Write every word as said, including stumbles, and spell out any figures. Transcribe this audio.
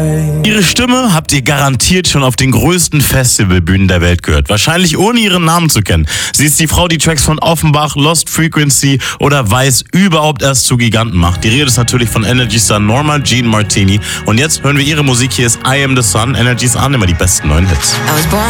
Ihre Stimme habt ihr garantiert schon auf den größten Festivalbühnen der Welt gehört. Wahrscheinlich ohne ihren Namen zu kennen. Sie ist die Frau, die Tracks von Offenbach, Lost Frequency oder Weiß überhaupt erst zu Giganten macht. Die Rede ist natürlich von Energy Star Norma Jean Martini. Und jetzt hören wir ihre Musik. Hier ist I Am The Sun. Energy Star, immer die besten neuen Hits.